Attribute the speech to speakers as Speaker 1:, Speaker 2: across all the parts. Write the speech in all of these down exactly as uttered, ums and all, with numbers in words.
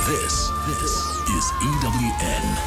Speaker 1: This, this is E W N.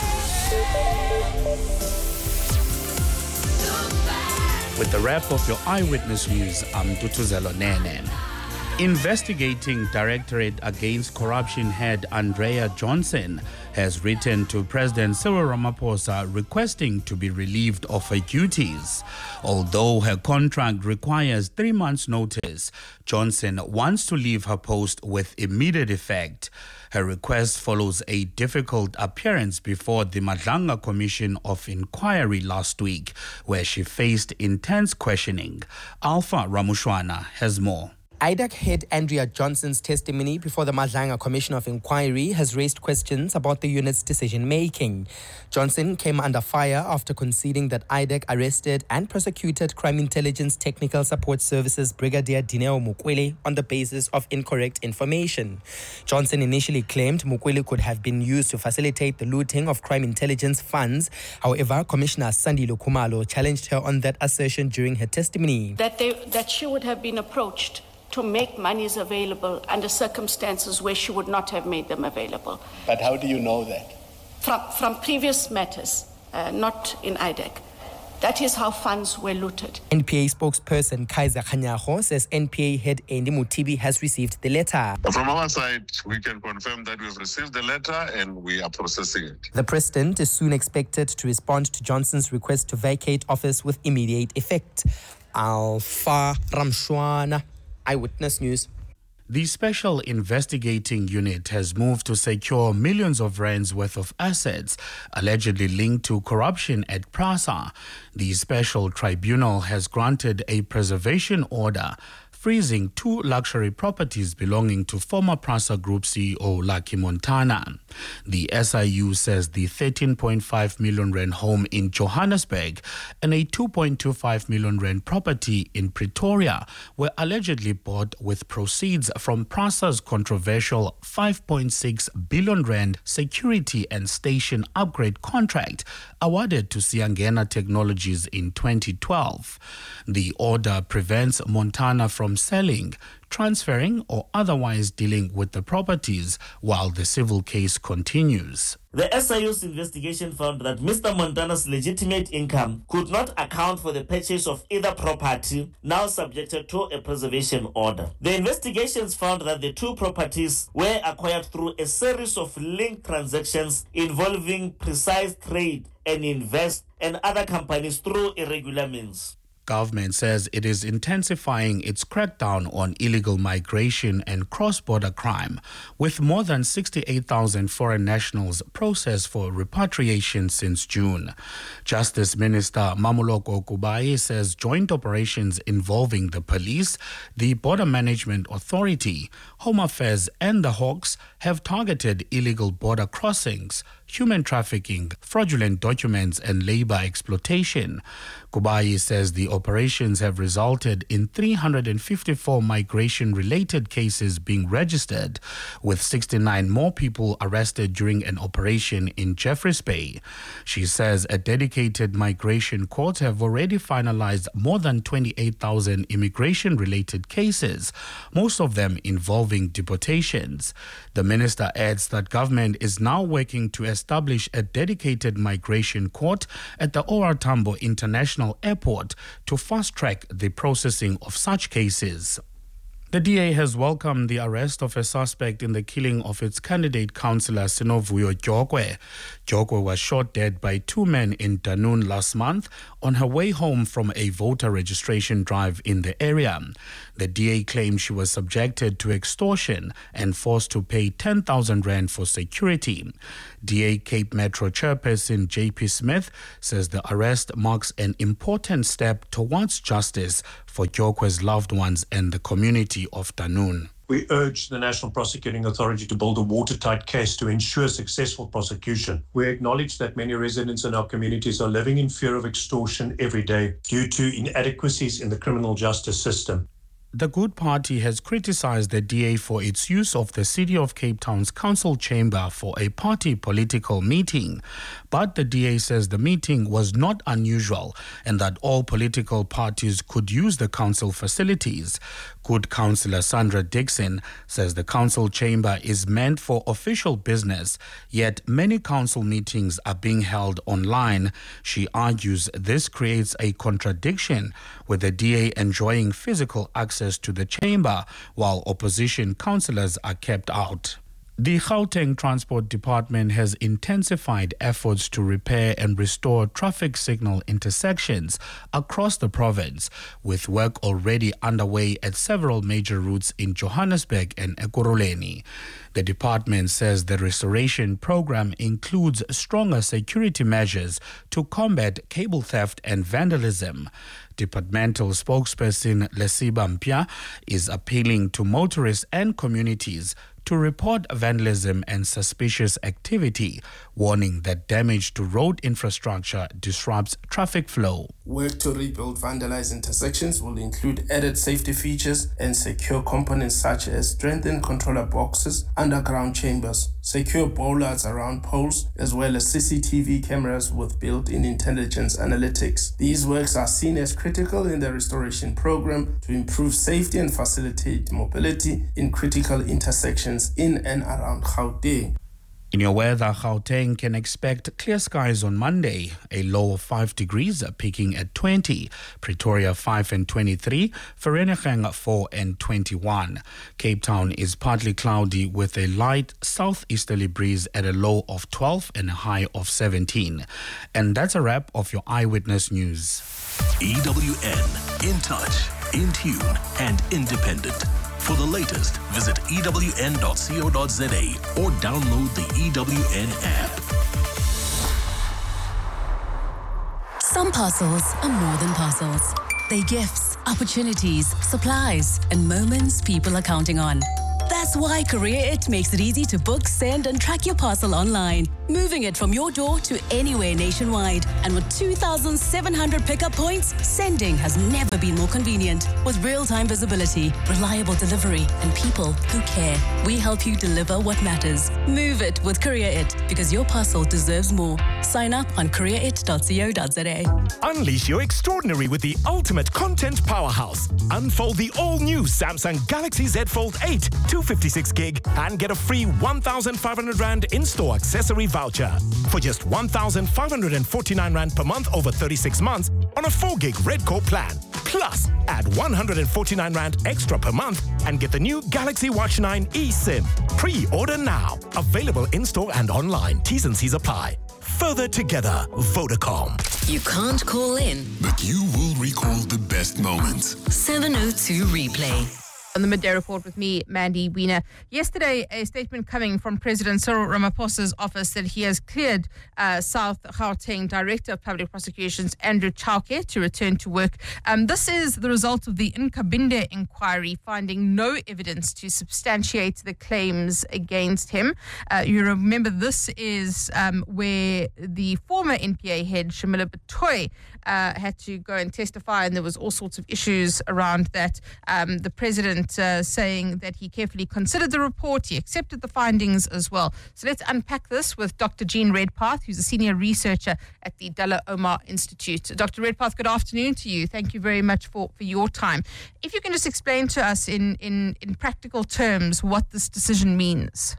Speaker 2: With the wrap of your Eyewitness News, I'm Dutuzelo Nene. Investigating Directorate Against Corruption head Andrea Johnson has written to President Cyril Ramaphosa requesting to be relieved of her duties. Although her contract requires three months' notice, Johnson wants to leave her post with immediate effect. Her request follows a difficult appearance before the Madlanga Commission of Inquiry last week, where she faced intense questioning. Alpha Ramushwana has more.
Speaker 3: I D A C head Andrea Johnson's testimony before the Madlanga Commission of Inquiry has raised questions about the unit's decision-making. Johnson came under fire after conceding that I D A C arrested and prosecuted Crime Intelligence Technical Support Services Brigadier Dineo Mukwele on the basis of incorrect information. Johnson initially claimed Mukwele could have been used to facilitate the looting of crime intelligence funds. However, Commissioner Sandile Khumalo challenged her on that assertion during her testimony.
Speaker 4: That, they, that she would have been approached to make monies available under circumstances where she would not have made them available.
Speaker 5: But how do you know that?
Speaker 4: From, from previous matters, uh, not in I D A C. That is how funds were looted.
Speaker 3: N P A spokesperson Kaiser Khanyago says N P A head Andy Mutibi has received the letter.
Speaker 6: From our side, we can confirm that we've received the letter and we are processing it.
Speaker 3: The president is soon expected to respond to Johnson's request to vacate office with immediate effect. Alpha Ramshwana, Eyewitness News.
Speaker 2: The Special Investigating Unit has moved to secure millions of rands worth of assets allegedly linked to corruption at PRASA. The Special Tribunal has granted a preservation order freezing two luxury properties belonging to former PRASA Group C E O Lucky Montana. The S I U says the thirteen point five million rand home in Johannesburg and a two point two five million rand property in Pretoria were allegedly bought with proceeds from PRASA's controversial five point six billion rand security and station upgrade contract awarded to Siangena Technologies in twenty twelve. The order prevents Montana from selling, transferring, or otherwise dealing with the properties while the civil case continues.
Speaker 7: The S I U's investigation found that Mister Montana's legitimate income could not account for the purchase of either property, now subjected to a preservation order. The investigations found that the two properties were acquired through a series of linked transactions involving Precise Trade and Invest and other companies through irregular means.
Speaker 2: Government says it is intensifying its crackdown on illegal migration and cross-border crime, with more than sixty-eight thousand foreign nationals processed for repatriation since June. Justice Minister Mamuloko Kubayi says joint operations involving the police, the Border Management Authority, Home Affairs and the Hawks have targeted illegal border crossings, human trafficking, fraudulent documents and labor exploitation. Kubayi says the operations have resulted in three hundred fifty-four migration-related cases being registered, with sixty-nine more people arrested during an operation in Jeffreys Bay. She says a dedicated migration court have already finalized more than twenty-eight thousand immigration-related cases, most of them involving deportations. The minister adds that government is now working to establish a dedicated migration court at the O R Tambo International Airport to fast-track the processing of such cases. The D A has welcomed the arrest of a suspect in the killing of its candidate councillor Sinovuyo Jokwe. Jokwe was shot dead by two men in Danun last month on her way home from a voter registration drive in the area. The D A claims she was subjected to extortion and forced to pay ten thousand rand for security. D A Cape Metro chairperson J P Smith says the arrest marks an important step towards justice for Jokwe's loved ones and the community of Danun.
Speaker 8: We urge the National Prosecuting Authority to build a watertight case to ensure successful prosecution. We acknowledge that many residents in our communities are living in fear of extortion every day due to inadequacies in the criminal justice system.
Speaker 2: The Good Party has criticized the D A for its use of the City of Cape Town's council chamber for a party political meeting. But the D A says the meeting was not unusual and that all political parties could use the council facilities. Good Councillor Sandra Dixon says the council chamber is meant for official business, yet many council meetings are being held online. She argues this creates a contradiction, with the D A enjoying physical access to the chamber while opposition councillors are kept out. The Gauteng Transport Department has intensified efforts to repair and restore traffic signal intersections across the province, with work already underway at several major routes in Johannesburg and Ekurhuleni. The department says the restoration program includes stronger security measures to combat cable theft and vandalism. Departmental spokesperson Lesiba Mpia is appealing to motorists and communities to report vandalism and suspicious activity, warning that damage to road infrastructure disrupts traffic flow.
Speaker 5: Work to rebuild vandalized intersections will include added safety features and secure components such as strengthened controller boxes, underground chambers, secure bollards around poles, as well as C C T V cameras with built-in intelligence analytics. These works are seen as critical in the restoration program to improve safety and facilitate mobility in critical intersections in and around Gauteng.
Speaker 2: In your weather, Gauteng can expect clear skies on Monday, a low of five degrees, peaking at twenty. Pretoria five and twenty-three, Vereeniging four and twenty-one. Cape Town is partly cloudy with a light southeasterly breeze at a low of twelve and a high of seventeen. And that's a wrap of your Eyewitness News.
Speaker 1: E W N, in touch, in tune, and independent. For the latest, visit E W N dot co dot za or download the E W N app.
Speaker 9: Some parcels are more than parcels. They're gifts, opportunities, supplies, and moments people are counting on. That's why Courier It makes it easy to book, send, and track your parcel online, moving it from your door to anywhere nationwide. And with two thousand seven hundred pickup points, sending has never been more convenient. With real-time visibility, reliable delivery, and people who care, we help you deliver what matters. Move it with Courier It, because your parcel deserves more. Sign up on courier it dot co dot za.
Speaker 10: Unleash your extraordinary with the ultimate content powerhouse. Unfold the all-new Samsung Galaxy Z Fold eight, two fifty-six gig, and get a free one thousand five hundred rand in-store accessory voucher for just one thousand five hundred forty-nine rand per month over thirty-six months on a four gig Red Core plan. Plus, add one hundred forty-nine rand extra per month and get the new Galaxy Watch nine eSIM. Pre-order now. Available in-store and online. T's and C's apply. Further together, Vodacom.
Speaker 9: You can't call in,
Speaker 1: But you will recall the best moments.
Speaker 9: seven oh two replay.
Speaker 11: On the Midday Report with me, Mandy Wiener. Yesterday, a statement coming from President Cyril Ramaphosa's office that he has cleared uh, South Gauteng Director of Public Prosecutions, Andrew Chauke, to return to work. Um, this is the result of the Nkabinde inquiry, finding no evidence to substantiate the claims against him. Uh, you remember this is um, where the former N P A head, Shamila Batoy, uh, had to go and testify, and there was all sorts of issues around that. Um, the president Uh, saying that he carefully considered the report, he accepted the findings as well. So let's unpack this with Doctor Jean Redpath, who's a senior researcher at the Dullah Omar Institute. Doctor Redpath, good afternoon to you. Thank you very much for, for your time. If you can just explain to us in, in, in practical terms what this decision means.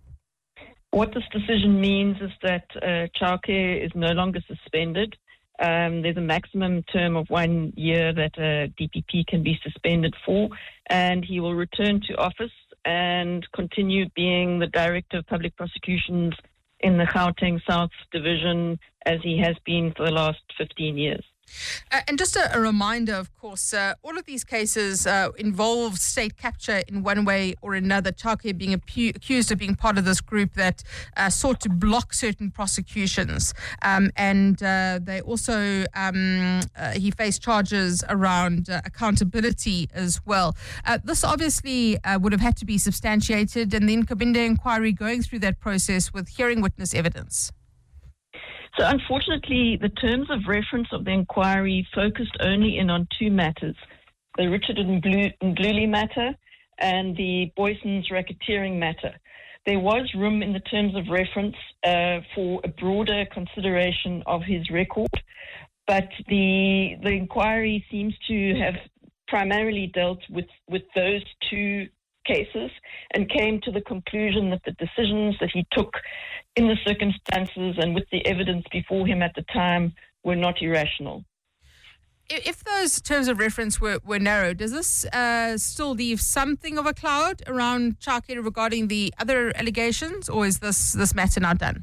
Speaker 12: What this decision means is that uh, childcare is no longer suspended. Um, there's a maximum term of one year that a D P P can be suspended for, and he will return to office and continue being the Director of Public Prosecutions in the Gauteng South Division as he has been for the last fifteen years.
Speaker 11: Uh, and just a, a reminder, of course, uh, all of these cases uh, involve state capture in one way or another. Chauke being apu- accused of being part of this group that uh, sought to block certain prosecutions. Um, and uh, they also, um, uh, he faced charges around uh, accountability as well. Uh, this obviously uh, would have had to be substantiated, and the Nkabinde inquiry going through that process with hearing witness evidence.
Speaker 12: So unfortunately, the terms of reference of the inquiry focused only in on two matters. the Richard Ndluli matter and the Boyson's racketeering matter. There was room in the terms of reference uh, for a broader consideration of his record, but the the inquiry seems to have primarily dealt with, with those two cases and came to the conclusion that the decisions that he took in the circumstances and with the evidence before him at the time were not irrational.
Speaker 11: If those terms of reference were, were narrow, does this uh, still leave something of a cloud around Chauke regarding the other allegations, or is this, this matter now done?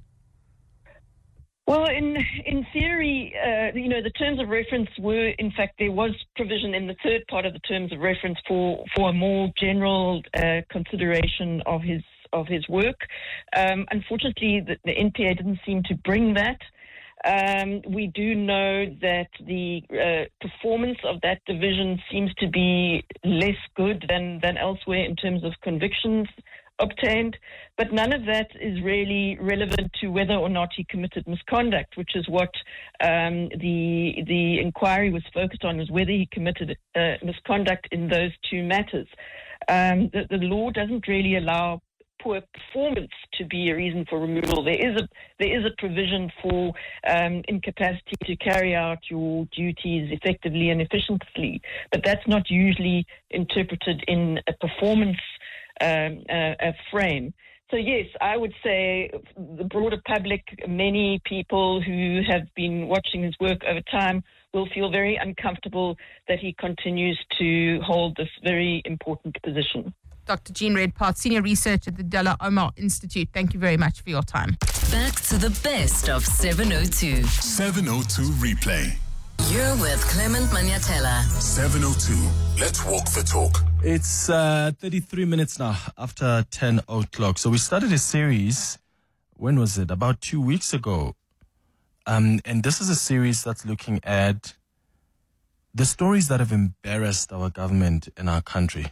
Speaker 12: Well, in in theory, uh, you know, the terms of reference were, in fact, there was provision in the third part of the terms of reference for, for a more general uh, consideration of his of his work. Um, unfortunately, the, the N P A didn't seem to bring that. Um, we do know that the uh, performance of that division seems to be less good than, than elsewhere in terms of convictions obtained, but none of that is really relevant to whether or not he committed misconduct, which is what um, the the inquiry was focused on, was whether he committed uh, misconduct in those two matters. Um, the, the law doesn't really allow poor performance to be a reason for removal. There is a there is a provision for um, incapacity to carry out your duties effectively and efficiently, but that's not usually interpreted in a performance Um, uh, a frame. So yes, I would say the broader public, many people who have been watching his work over time will feel very uncomfortable that he continues to hold this very important position.
Speaker 11: Doctor Jean Redpath, Senior Researcher at the Della Omar Institute, thank you very much for your time.
Speaker 13: Back to the best of seven oh two.
Speaker 1: seven oh two Replay.
Speaker 13: You're with Clement Maniatella.
Speaker 1: seven oh two. Let's walk the talk.
Speaker 14: It's uh, thirty-three minutes now after ten o'clock. So we started a series, when was it? About two weeks ago. Um, and this is a series that's looking at the stories that have embarrassed our government in our country.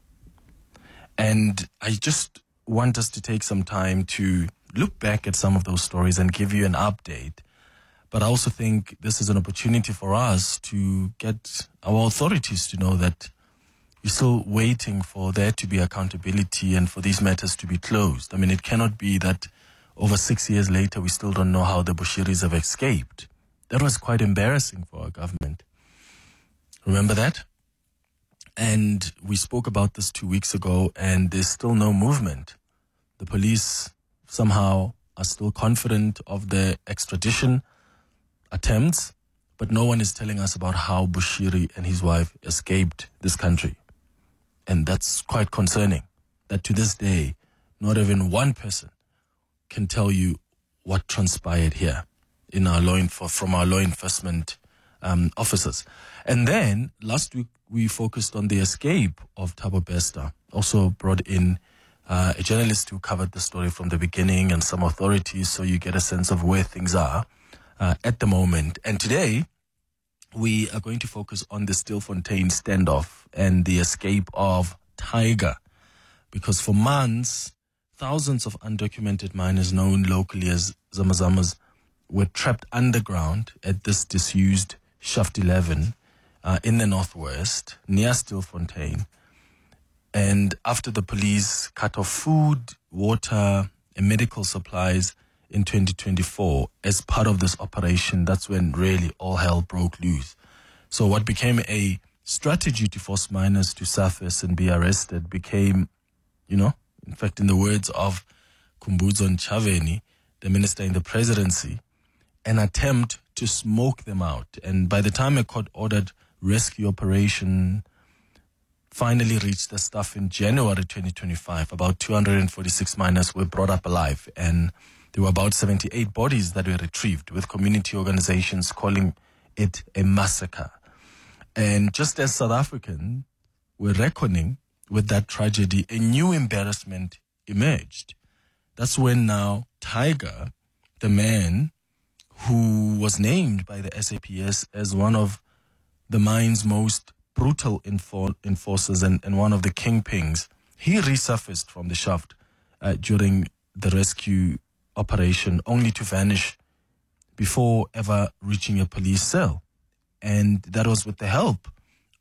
Speaker 14: And I just want us to take some time to look back at some of those stories and give you an update. But I also think this is an opportunity for us to get our authorities to know that we're still waiting for there to be accountability and for these matters to be closed. I mean, it cannot be that over six years later, we still don't know how the Bushiris have escaped. That was quite embarrassing for our government. Remember that? And we spoke about this two weeks ago, and there's still no movement. The police somehow are still confident of the extradition attempts, but no one is telling us about how Bushiri and his wife escaped this country. And that's quite concerning, that to this day, not even one person can tell you what transpired here in our law enfor- from our law enforcement um, officers. And then last week, we focused on the escape of Thabo Bester, also brought in uh, a journalist who covered the story from the beginning and some authorities, so you get a sense of where things are uh, at the moment. And today, we are going to focus on the Stilfontein standoff and the escape of Tiger, because for months, thousands of undocumented miners known locally as Zamazamas were trapped underground at this disused Shaft eleven uh, in the northwest, near Stilfontein. And after the police cut off food, water, and medical supplies in twenty twenty-four, as part of this operation, that's when really all hell broke loose. So what became a strategy to force miners to surface and be arrested became, you know, in fact, in the words of Khumbudzo Ntshavheni, the minister in the presidency, an attempt to smoke them out. And by the time a court-ordered rescue operation finally reached the stuff in January twenty twenty-five, about two hundred forty-six miners were brought up alive, and there were about seventy-eight bodies that were retrieved, with community organizations calling it a massacre. And just as South Africans were reckoning with that tragedy, a new embarrassment emerged. That's when now Tiger, the man who was named by the S A P S as one of the mine's most brutal enfor- enforcers and, and one of the kingpins, he resurfaced from the shaft uh, during the rescue operation, only to vanish before ever reaching a police cell. And that was with the help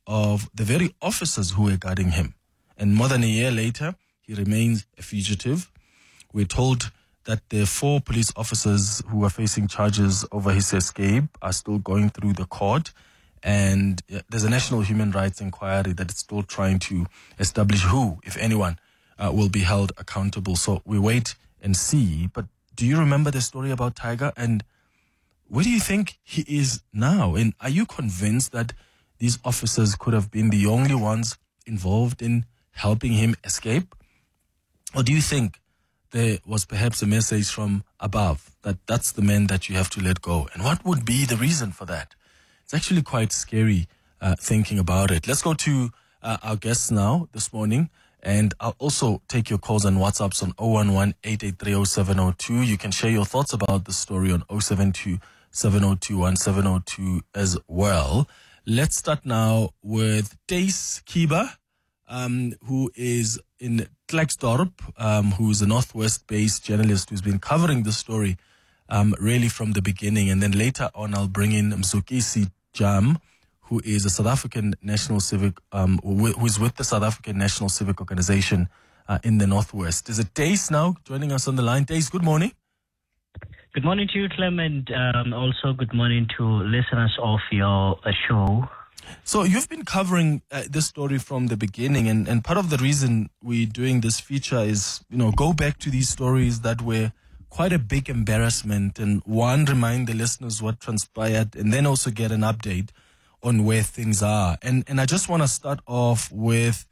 Speaker 14: of the very officers who were guarding him. And more than a year later, he remains a fugitive. We're told that the four police officers who are facing charges over his escape are still going through the court. And there's a National Human Rights Inquiry that is still trying to establish who, if anyone, uh, will be held accountable. So we wait and see. But do you remember the story about Tiger? And where do you think he is now? And are you convinced that these officers could have been the only ones involved in helping him escape? Or do you think there was perhaps a message from above that that's the man that you have to let go? And what would be the reason for that? It's actually quite scary uh, thinking about it. Let's go to uh, our guests now this morning. And I'll also take your calls and WhatsApps on zero one one, eight eight three, zero seven zero two. You can share your thoughts about the story on zero seven two, seven zero two, one seven zero two as well. Let's start now with Dace Kiba, um, who is in Klerksdorp, um, who's a Northwest-based journalist who's been covering the story um, really from the beginning. And then later on, I'll bring in Mzukisi Jam, who is a South African National Civic, um, who is with the South African National Civic Organization uh, in the Northwest. Is it Dace now joining us on the line? Dace, good morning.
Speaker 15: Good morning to you, Clement. Um, also, good morning to listeners of your uh, show.
Speaker 14: So you've been covering uh, this story from the beginning, and, and part of the reason we're doing this feature is, you know, go back to these stories that were quite a big embarrassment, and one, remind the listeners what transpired, and then also get an update on where things are. And and I just want to start off with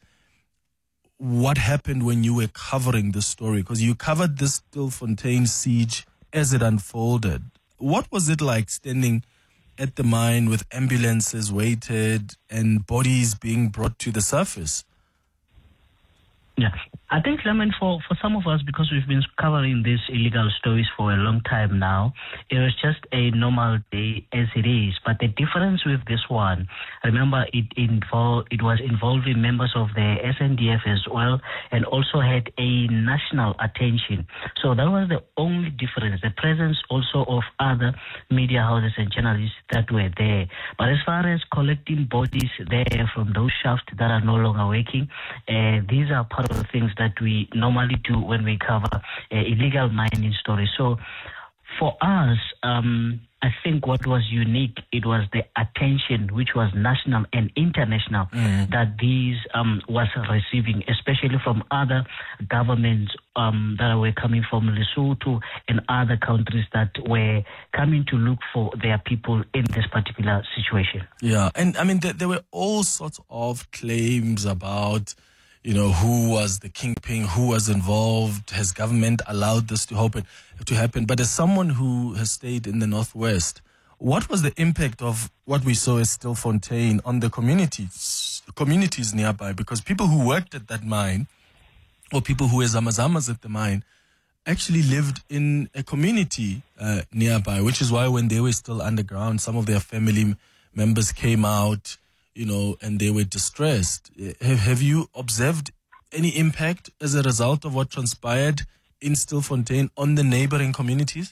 Speaker 14: what happened when you were covering the story, because you covered this Stilfontein siege as it unfolded. What was it like standing at the mine with ambulances waited and bodies being brought to the surface?
Speaker 15: Yeah, I think, Clement, for, for some of us, because we've been covering these illegal stories for a long time now, it was just a normal day as it is. But the difference with this one, remember, it involved, it was involving members of the S N D F as well, and also had a national attention. So that was the only difference, the presence also of other media houses and journalists that were there. But as far as collecting bodies there from those shafts that are no longer working, uh, these are part of the things that we normally do when we cover uh, illegal mining stories. So for us, um, I think what was unique, it was the attention, which was national and international, mm. that these um, was receiving, especially from other governments um, that were coming from Lesotho and other countries that were coming to look for their people in this particular situation.
Speaker 14: Yeah, and I mean, there, there were all sorts of claims about, you know, who was the kingpin, who was involved, has government allowed this to happen, to happen? But as someone who has stayed in the Northwest, what was the impact of what we saw as Stilfontein on the communities, communities nearby? Because people who worked at that mine, or people who were zamazamas at the mine, actually lived in a community uh, nearby, which is why when they were still underground, some of their family members came out, you know, and they were distressed. Have, have you observed any impact as a result of what transpired in Stilfontein on the neighboring communities?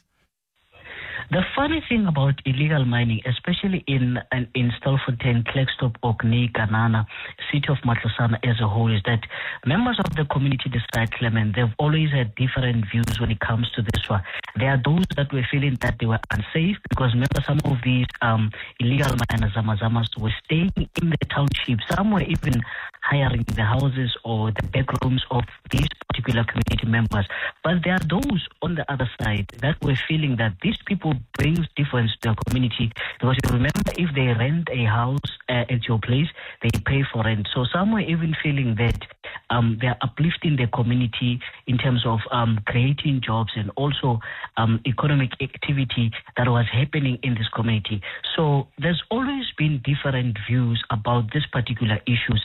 Speaker 15: The funny thing about illegal mining, especially in in, in Stilfontein, Klerksdorp, Orkney, Kanana, city of Matlosana as a whole, is that members of the community decide, Clement, they've always had different views when it comes to this one. There are those that were feeling that they were unsafe because remember some of these um, illegal miners, Zamazamas, were staying in the township. Some were even hiring the houses or the back rooms of these particular community members. But there are those on the other side that were feeling that these people brings difference to the community, because you remember if they rent a house uh, at your place, they pay for rent. So some were even feeling that um, they're uplifting the community in terms of um, creating jobs and also um, economic activity that was happening in this community. So there's always been different views about this particular issues. Uh,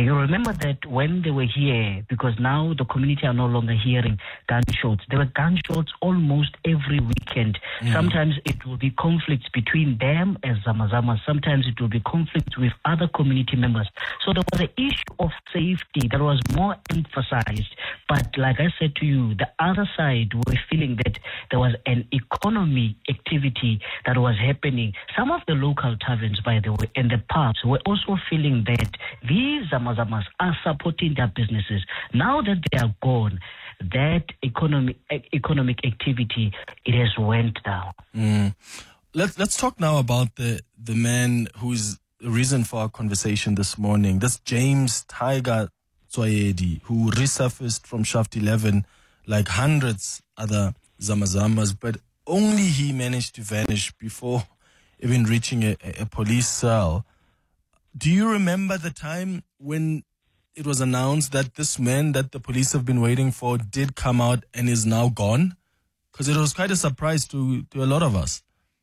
Speaker 15: you remember that when they were here, because now the community are no longer hearing gunshots, there were gunshots almost every weekend. Mm. Sometimes it will be conflicts between them as Zamazamas. Sometimes it will be conflicts with other community members. So there was an issue of safety that was more emphasized. But like I said to you, the other side were feeling that there was an economy activity that was happening. Some of the local taverns, by the way, and the pubs were also feeling that these Zamazamas are supporting their businesses. Now that they are gone, that economic economic activity, it has went down.
Speaker 14: Mm. Let's let's talk now about the the man who's the reason for our conversation this morning. This James Tiger Tswayedi, who resurfaced from Shaft eleven like hundreds other Zamazamas, but only he managed to vanish before even reaching a, a police cell. Do you remember the time when it was announced that this man that the police have been waiting for did come out and is now gone? Because it was quite a surprise to, to a lot of us.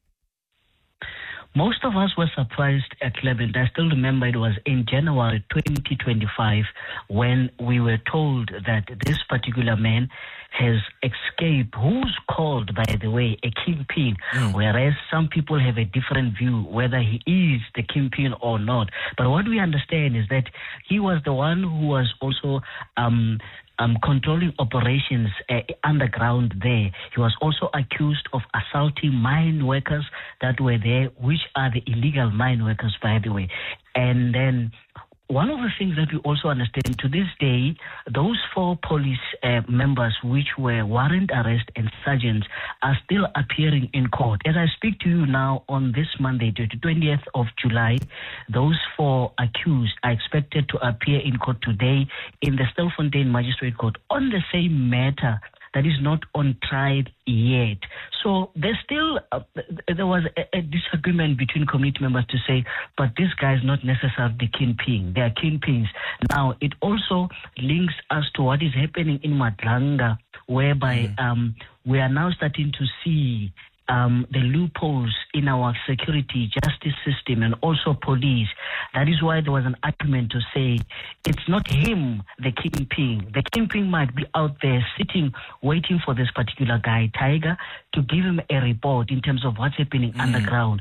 Speaker 15: Most of us were surprised at Clement. I still remember it was in January twenty twenty-five when we were told that this particular man has escaped, who's called, by the way, a kingpin, mm. whereas some people have a different view whether he is the kingpin or not. But what we understand is that he was the one who was also um, um, controlling operations uh, underground there. He was also accused of assaulting mine workers that were there, which are the illegal mine workers, by the way. And then one of the things that we also understand to this day, those four police uh, members which were warrant arrest and sergeants are still appearing in court. As I speak to you now on this Monday, the twentieth of July, those four accused are expected to appear in court today in the Stilfontein Magistrate Court on the same matter that is not on trial yet. So there's still, uh, there was a, a disagreement between community members to say, but this guy is not necessarily the kingpin. They are kingpins. Now, it also links us to what is happening in Madlanga, whereby mm. um, we are now starting to see Um, the loopholes in our security justice system and also police. That is why there was an argument to say it's not him, the kingpin. The kingpin might be out there sitting, waiting for this particular guy, Tiger, to give him a report in terms of what's happening mm. underground.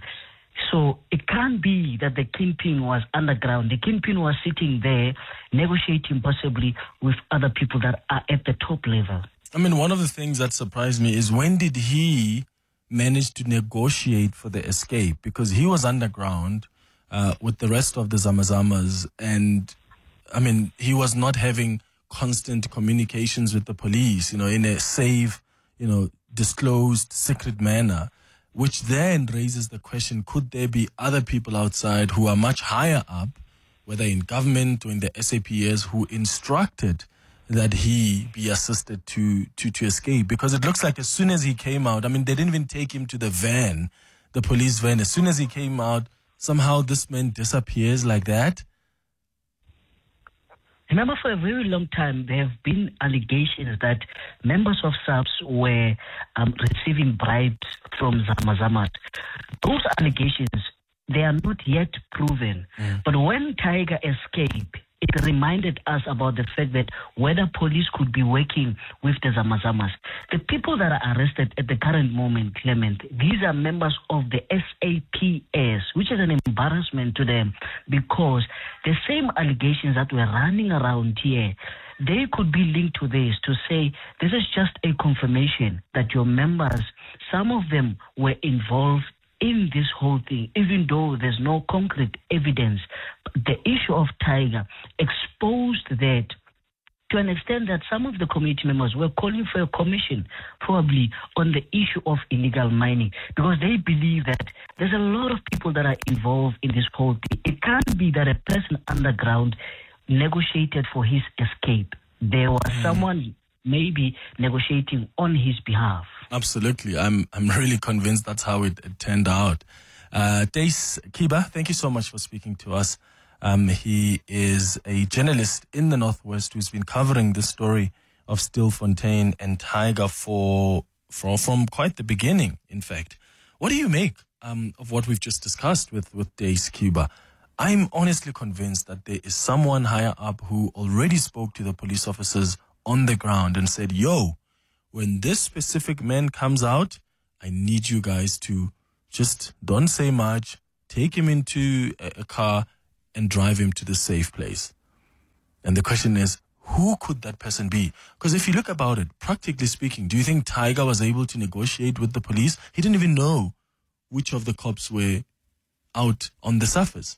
Speaker 15: So it can't be that the kingpin was underground. The kingpin was sitting there, negotiating possibly with other people that are at the top level.
Speaker 14: I mean, one of the things that surprised me is when did he managed to negotiate for the escape, because he was underground uh, with the rest of the Zamazamas, and I mean, he was not having constant communications with the police, you know, in a safe, you know, disclosed, secret manner, which then raises the question, could there be other people outside who are much higher up, whether in government or in the S A P S, who instructed that he be assisted to, to, to escape? Because it looks like as soon as he came out, I mean, they didn't even take him to the van, the police van. As soon as he came out, somehow this man disappears like that.
Speaker 15: Remember, for a very long time, there have been allegations that members of SAPS were um, receiving bribes from Zamazamat. Those allegations, they are not yet proven. Mm. But when Tiger escaped, it reminded us about the fact that whether police could be working with the Zamazamas. The people that are arrested at the current moment, Clement, these are members of the S A P S, which is an embarrassment to them, because the same allegations that were running around here, they could be linked to this, to say this is just a confirmation that your members, some of them were involved in this whole thing, even though there's no concrete evidence. The issue of Tiger exposed that to an extent that some of the community members were calling for a commission, probably on the issue of illegal mining, because they believe that there's a lot of people that are involved in this whole thing. It can't be that a person underground negotiated for his escape. There was mm. someone maybe negotiating on his behalf.
Speaker 14: Absolutely. I'm I'm really convinced that's how it, it turned out. Uh, Dace Kiba, thank you so much for speaking to us. Um, he is a journalist in the Northwest who's been covering the story of Stilfontein and Tiger for, for from quite the beginning, in fact. What do you make um, of what we've just discussed with, with Dace Kiba? I'm honestly convinced that there is someone higher up who already spoke to the police officers on the ground and said, yo, when this specific man comes out, I need you guys to just don't say much, take him into a, a car and drive him to the safe place. And the question is, who could that person be? Because if you look about it, practically speaking, do you think Tiger was able to negotiate with the police? He didn't even know which of the cops were out on the surface.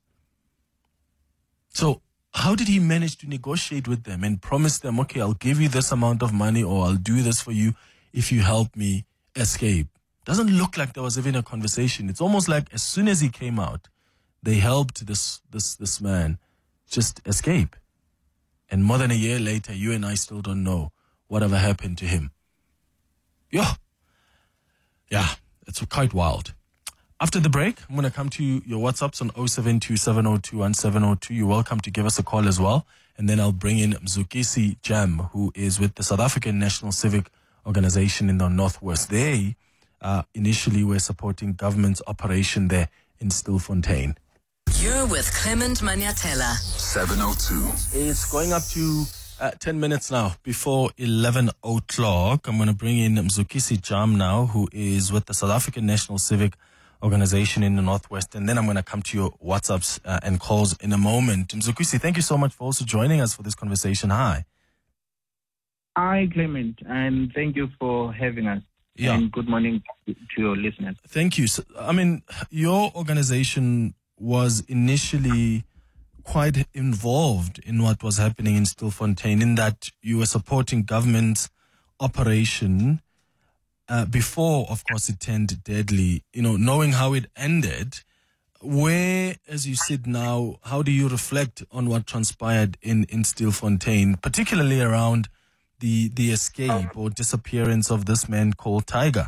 Speaker 14: So how did he manage to negotiate with them and promise them, okay, I'll give you this amount of money or I'll do this for you if you help me escape? Doesn't look like there was even a conversation. It's almost like as soon as he came out, they helped this this this man just escape. And more than a year later, you and I still don't know whatever happened to him. Yeah. Yeah, it's quite wild. After the break, I'm going to come to your WhatsApps on oh seven two, seven oh two, one seven oh two. You're welcome to give us a call as well. And then I'll bring in Mzukisi Jam, who is with the South African National Civic Organization in the Northwest. They uh, initially were supporting government's operation there in Stilfontein.
Speaker 13: You're with Clement Maniatella.
Speaker 1: seven oh two.
Speaker 14: It's going up to uh, ten minutes now before eleven o'clock. I'm going to bring in Mzukisi Jam now, who is with the South African National Civic Organization in the Northwest. And then I'm going to come to your WhatsApps uh, and calls in a moment. Mzukisi, thank you so much for also joining us for this conversation. Hi.
Speaker 16: Hi, Clement, and thank you for having us.
Speaker 14: Yeah.
Speaker 16: And good morning to your listeners.
Speaker 14: Thank you. So, I mean, your organization was initially quite involved in what was happening in Stilfontein, in that you were supporting government's operation uh, before, of course, it turned deadly. You know, knowing how it ended, where, as you sit now, how do you reflect on what transpired in, in Stilfontein, particularly around the the escape or disappearance of this man called Tiger?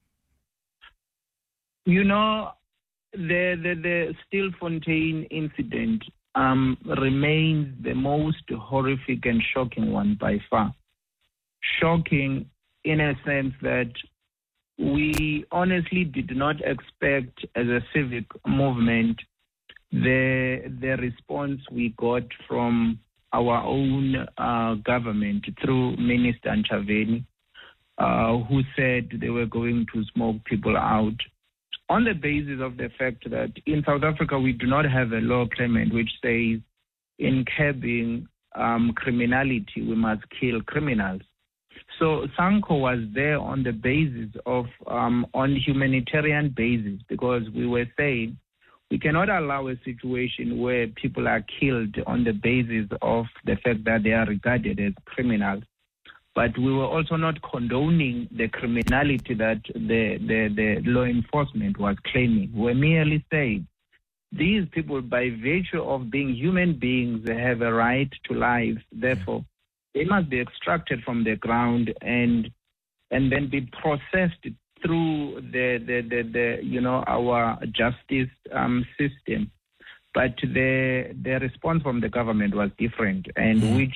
Speaker 16: You know, the the, the Stilfontein incident um, remains the most horrific and shocking one by far. Shocking in a sense that we honestly did not expect, as a civic movement, the the response we got from our own uh, government through Minister Ntshavheni, uh, who said they were going to smoke people out, on the basis of the fact that in South Africa we do not have a law, Clement, which says in curbing um, criminality we must kill criminals. So SANCO was there on the basis of, um, on humanitarian basis, because we were saying we cannot allow a situation where people are killed on the basis of the fact that they are regarded as criminals. But we were also not condoning the criminality that the, the, the law enforcement was claiming. We're merely saying these people, by virtue of being human beings, they have a right to life. Therefore, they must be extracted from the ground and and then be processed through the, the, the, the you know, our justice um, system. But the the response from the government was different, and mm. which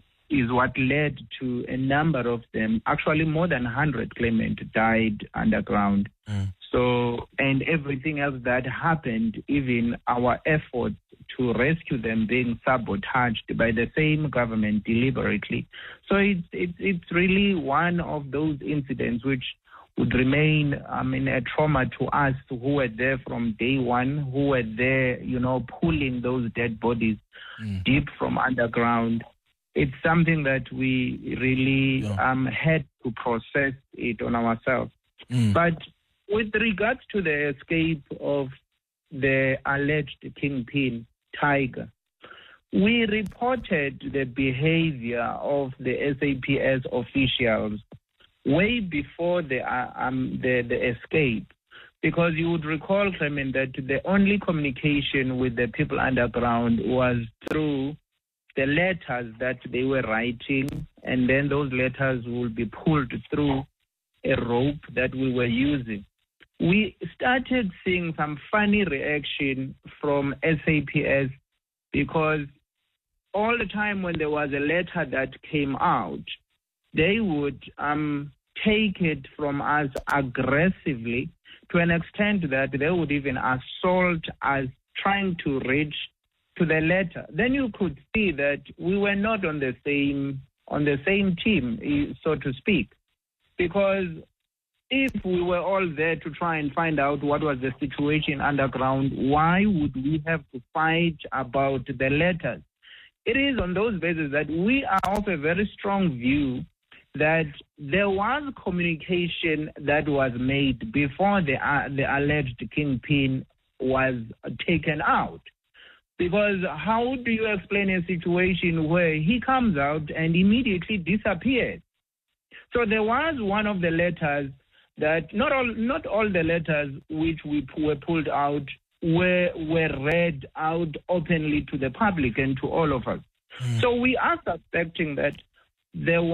Speaker 16: is what led to a number of them, actually more than one hundred Clement, died underground. Mm. So, and everything else that happened, even our efforts to rescue them being sabotaged by the same government deliberately. So it's, it's, it's really one of those incidents which would remain, I mean, a trauma to us who were there from day one, who were there, you know, pulling those dead bodies mm. deep from underground. It's something that we really yeah. um, had to process it on ourselves. Mm. But with regards to the escape of the alleged kingpin, Tiger, we reported the behavior of the S A P S officials way before the, uh, um, the, the escape. Because you would recall, Clement, that the only communication with the people underground was through the letters that they were writing, and then those letters will be pulled through a rope that we were using. We started seeing some funny reaction from S A P S, because all the time when there was a letter that came out, they would um, take it from us aggressively, to an extent that they would even assault us, trying to reach to the letter, then you could see that we were not on the same on the same team, so to speak, because if we were all there to try and find out what was the situation underground, why would we have to fight about the letters? It is on those bases that we are of a very strong view that there was communication that was made before the, uh, the alleged kingpin was taken out. Because how do you explain a situation where he comes out and immediately disappears? So there was one of the letters that not all not all the letters which we were pulled out were were read out openly to the public and to all of us. Mm. So we are suspecting that there was